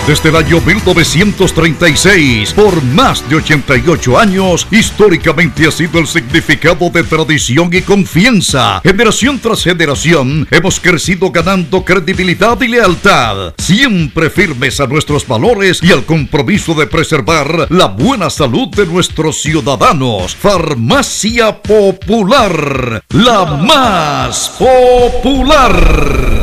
Desde el año 1936, por más de 88 años, históricamente ha sido el significado de tradición y confianza. Generación tras generación, hemos crecido ganando credibilidad y lealtad, siempre firmes a nuestros valores y al compromiso de preservar la buena salud de nuestros ciudadanos. Farmacia Popular, la más popular.